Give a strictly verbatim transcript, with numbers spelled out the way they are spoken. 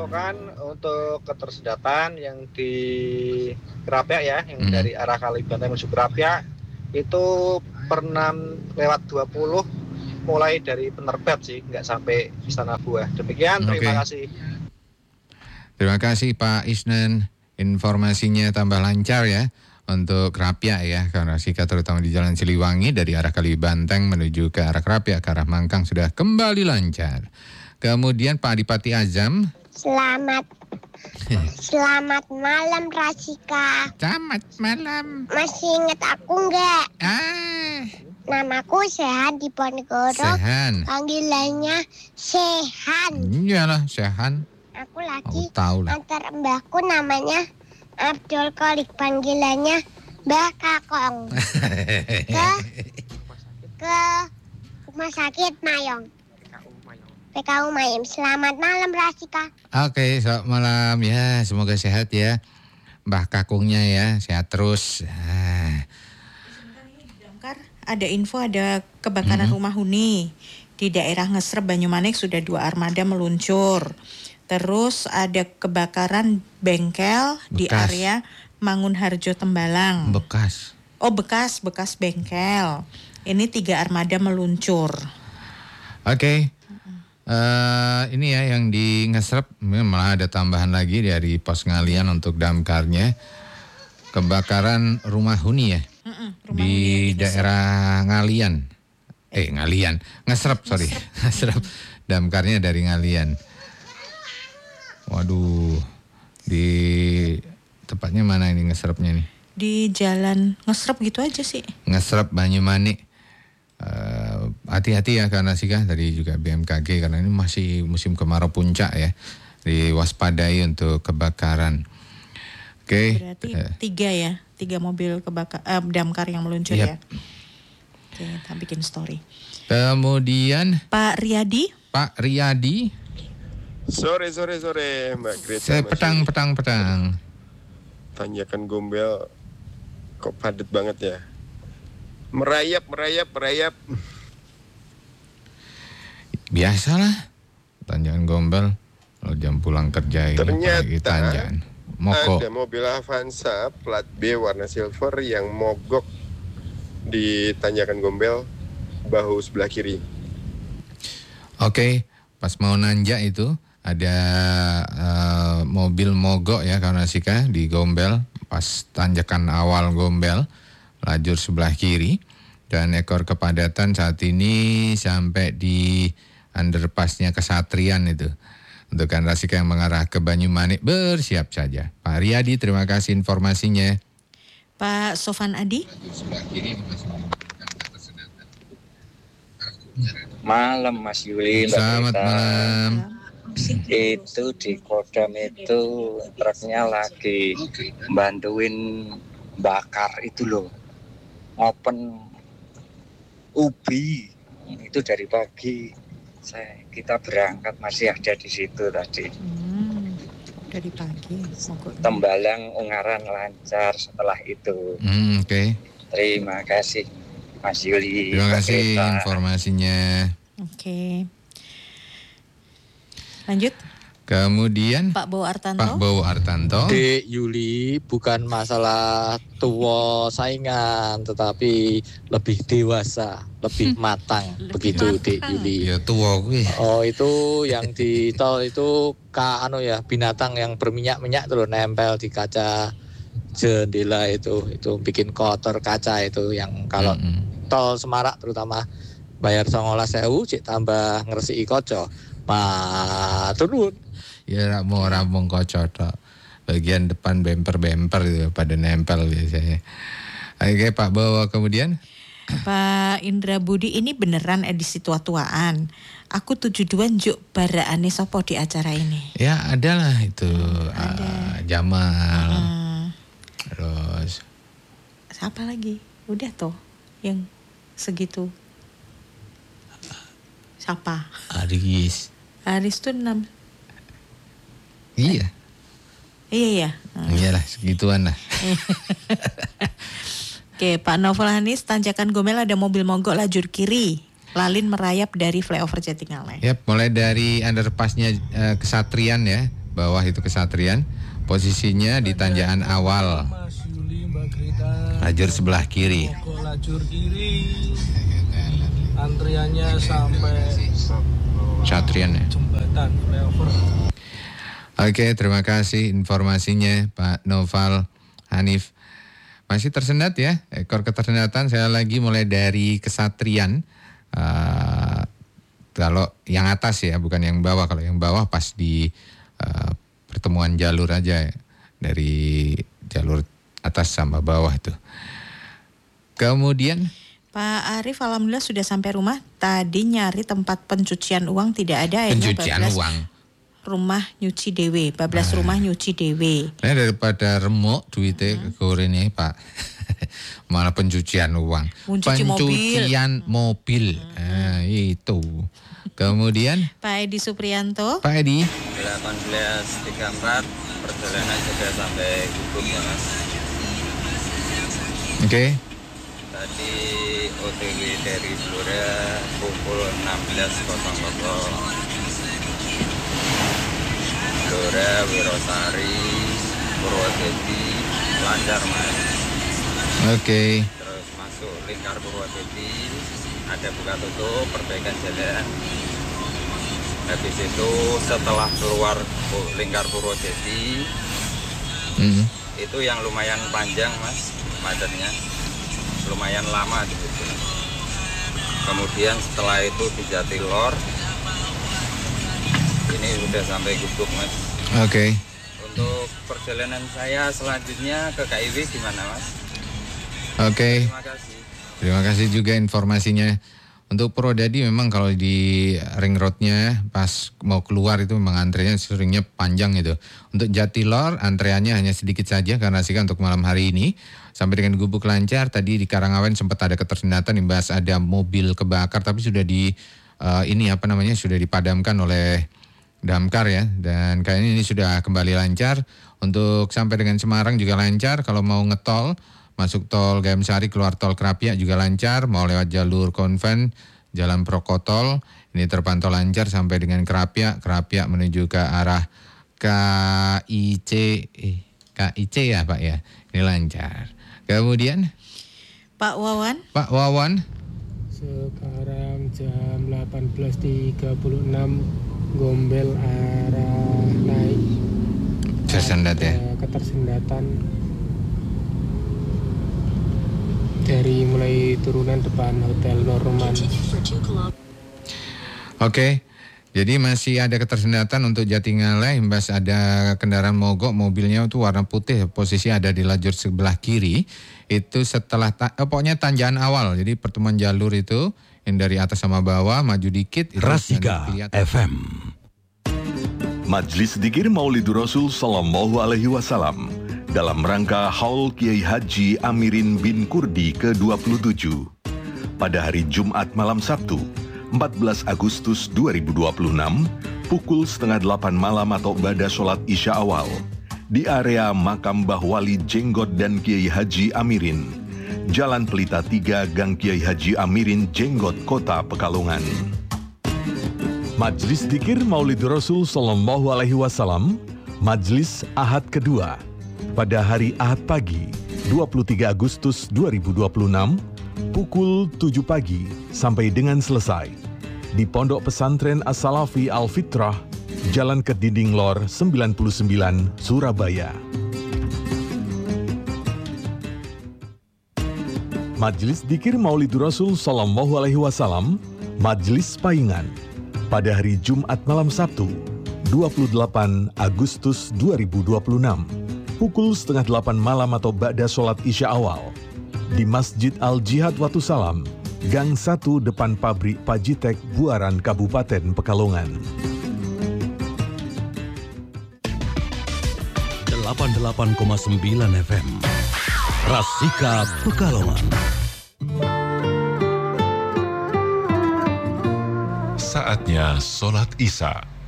informasikan untuk ketersedatan yang di Kerapia ya, yang hmm. dari arah Kalibanteng menuju Kerapia itu per enam lewat dua puluh mulai dari Penerbat sih, nggak sampai Istana Buah. Demikian, terima okay. kasih. Terima kasih Pak Isnan, informasinya tambah lancar ya untuk Kerapia ya, karena Sika terutama di Jalan Siliwangi dari arah Kalibanteng menuju ke arah Kerapia, ke arah Mangkang sudah kembali lancar. Kemudian Pak Adipati Azam. Selamat Selamat malam Rasika. Selamat malam. Masih ingat aku nggak? Ah. Namaku Sehan di Ponegoro. Sehan. Panggilannya Sehan. Iyalah Sehan. Aku lagi aku tahu lah. Antar mbahku namanya Abdul Kolik, panggilannya Mbah Kakong. ke ke rumah sakit Mayong. P K U Mayem. Selamat malam Rasika. Oke, selamat malam ya. Semoga sehat ya. Mbah Kakungnya ya, sehat terus. Ah. Ada info ada kebakaran hmm. rumah huni di daerah Ngesrep Banyumanik, sudah dua armada meluncur. Terus ada kebakaran bengkel Bekas. di area Mangunharjo Tembalang. Bekas. Oh bekas, bekas bengkel. Ini tiga armada meluncur. Oke. Okay. Uh, ini ya yang di Ngesrep, malah ada tambahan lagi dari pos ngalian untuk damkarnya. Kebakaran rumah huni ya. Mm-mm, rumah di huni daerah Ngalian. Eh Ngalian, Ngesrep sorry. Ngesrep. Damkarnya dari Ngalian. Waduh. Di tepatnya mana ini Ngesrepnya nih? Di jalan Ngesrep gitu aja sih. Ngesrep Banyumanik. Uh, hati-hati ya karena Sika tadi juga B M K G karena ini masih musim kemarau puncak ya, diwaspadai untuk kebakaran. Oke. Okay. Berarti uh, tiga ya, tiga mobil kebakar, uh, damkar yang meluncur yep. ya. Oke, okay, kita bikin story. Kemudian Pak Riyadi. Pak Riyadi. Sore sore sore Mbak Greta. Saya petang petang petang. Tanjakan Gombel kok padat banget ya. Merayap, merayap, merayap. Biasalah, Tanjakan Gombel. Kalau jam pulang kerja ini ternyata tanjakan. Moko. Ada mobil Avanza plat B warna silver yang mogok di Tanjakan Gombel, bahu sebelah kiri. Oke, pas mau nanjak itu ada uh, mobil mogok ya karena Sika di Gombel, pas tanjakan awal Gombel. Lajur sebelah kiri dan ekor kepadatan saat ini sampai di underpassnya Kesatrian itu. Untuk Anda yang mengarah ke Banyumanik bersiap saja. Pak Riyadi terima kasih informasinya. Pak Sofan Adi. Malam Mas Yuli. Selamat malam. Itu di Kodam itu truknya lagi bantuin bakar itu loh. Open ubi itu dari pagi saya kita berangkat masih ada di situ tadi. Hmm, dari pagi. Tembalang Ungaran lancar setelah itu. Hmm, oke. Okay. Terima kasih Mas Yuli. Terima kasih kita. informasinya. Oke. Okay. Lanjut. Kemudian Pak Bowo Artanto. Pak Bowo Artanto. Dek Yuli, bukan masalah tua saingan, tetapi lebih dewasa, lebih matang, lebih begitu matang. Dek Yuli. Ya tua gue. Oh itu yang di tol itu ka anu ya binatang yang berminyak-minyak terus nempel di kaca jendela itu, itu bikin kotor kaca itu yang kalau mm-hmm. tol Semarak terutama bayar songolas sewu, cik tambah ngresiki kaca, mah turun. Ya mau rampung kocok tok. Bagian depan bemper-bemper gitu pada nempel biasanya. Oke Pak Bowo kemudian. Pak Indra Budi ini beneran edisi tua-tuaan. Aku tujuan juk baraane sopo di acara ini. Ya adalah itu ada. uh, Jamal. Uh, Terus siapa lagi? Udah toh yang segitu. Siapa? Aris. Aris tuh enam. Iya. Iya ya. Uh. Iyalah segituan lah. Oke, Pak Novel Hanis, Tanjakan Gombel ada mobil mogok lajur kiri. Lalin merayap dari flyover Jatingaleh. Yap, mulai dari underpassnya uh, Kesatrian ya, bawah itu Kesatrian. Posisinya di tanjakan awal. Lajur sebelah kiri. Lajur kiri. Antriannya sampai Satrian ya. Jembatan flyover. Oke, terima kasih informasinya Pak Noval Hanif. Masih tersendat ya, ekor ketersendatan saya lagi mulai dari Kesatrian. Uh, kalau yang atas ya, bukan yang bawah. Kalau yang bawah pas di uh, pertemuan jalur aja ya. Dari jalur atas sama bawah itu. Kemudian Pak Arief alhamdulillah sudah sampai rumah. Tadi nyari tempat pencucian uang tidak ada. Pencucian uang. Rumah nyuci dewe, bablas nah. rumah nyuci dewe. Nah, daripada remuk duitnya hmm. gorengnya Pak. Malah pencucian uang. Mencuci pencucian mobil. mobil. Hmm. Nah, itu. Kemudian Pak Edi Supriyanto. Pak Edi. delapan belas tiga puluh empat perjalanan sudah sampai Gubuk ya Mas. Oke. Okay. Tadi O T W dari Blora pukul enam belas. Blora, Wirosari, Purwodadi, lancar Mas. Oke. Okay. Terus masuk lingkar Purwodadi, ada buka tutup, perbaikan jalan. Habis itu setelah keluar lingkar Purwodadi, mm-hmm. itu yang lumayan panjang Mas, macetnya. Lumayan lama di situ. Kemudian setelah itu di Jatilor, ini sudah sampai Gubuk Mas. Oke. Okay. Untuk perjalanan saya selanjutnya ke K I W gimana Mas? Oke. Okay. Terima kasih. Terima kasih juga informasinya. Untuk Purwodadi memang kalau di ring roadnya pas mau keluar itu memang antriannya seringnya panjang itu. Untuk Jatilor antreannya hanya sedikit saja karena sih untuk malam hari ini. Sampai dengan Gubuk lancar. Tadi di Karangawen sempat ada ketersendatan imbas ada mobil kebakar tapi sudah di uh, ini apa namanya sudah dipadamkan oleh damkar ya, dan kayaknya ini sudah kembali lancar. Untuk sampai dengan Semarang juga lancar. Kalau mau ngetol masuk tol Gayam Sari keluar tol Krapia juga lancar. Mau lewat jalur konven Jalan Prokotol ini terpantau lancar sampai dengan Krapia. Krapia menuju ke arah K I C eh, K I C ya Pak ya, ini lancar. Kemudian Pak Wawan. Pak Wawan. Sekarang jam delapan belas tiga puluh enam Gombel arah naik. Tersendat ya. Ketersendatan dari mulai turunan depan Hotel Norman. Oke. Jadi masih ada ketersendatan untuk Jatingaleh, imbas ada kendaraan mogok, mobilnya itu warna putih, posisi ada di lajur sebelah kiri. Itu setelah, ta- eh, pokoknya tanjakan awal, jadi pertemuan jalur itu yang dari atas sama bawah, maju dikit. Rasika F M. Majlis Dzikir Maulidur Rasul Sallallahu Alaihi Wasallam dalam rangka Haul Kiai Haji Amirin bin Kurdi ke dua puluh tujuh pada hari Jumat malam Sabtu empat belas Agustus dua ribu dua puluh enam pukul setengah delapan malam atau ba'da sholat isya awal di area makam Mbah Wali Jenggot dan Kiai Haji Amirin, Jalan Pelita tiga, Gang Kiai Haji Amirin, Jenggot, Kota Pekalongan. Majlis Dzikir Maulidur Rasul Sallallahu Alaihi Wasallam, Majlis Ahad kedua pada hari Ahad pagi dua puluh tiga Agustus dua ribu dua puluh enam pukul tujuh pagi sampai dengan selesai di Pondok Pesantren As-Salafi Al-Fitrah, Jalan Kedinding Lor sembilan puluh sembilan, Surabaya. Majlis Dzikir Maulidur Rasul Sallallahu Alaihi Wasallam, Majlis Paingan pada hari Jumat malam Sabtu dua puluh delapan Agustus dua ribu dua puluh enam pukul setengah delapan malam atau ba'da sholat isya awal di Masjid Al-Jihad Watu Salam, Gang satu depan pabrik Pajitek, Buaran, Kabupaten Pekalongan. delapan puluh delapan koma sembilan F M Rasika Pekalongan. Saatnya sholat Isya.